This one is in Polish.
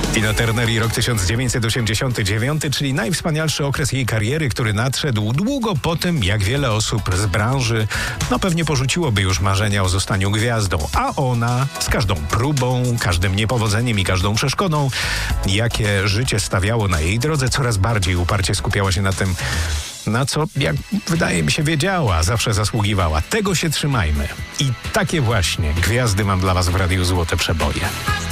Tina Turner i rok 1989, czyli najwspanialszy okres jej kariery, który nadszedł długo po tym, jak wiele osób z branży pewnie porzuciłoby już marzenia o zostaniu gwiazdą, a ona z każdą próbą, każdym niepowodzeniem i każdą przeszkodą, jakie życie stawiało na jej drodze, coraz bardziej uparcie skupiała się na tym, na co, jak wydaje mi się, wiedziała, zawsze zasługiwała. Tego się trzymajmy. I takie właśnie gwiazdy mam dla was w Radiu Złote Przeboje.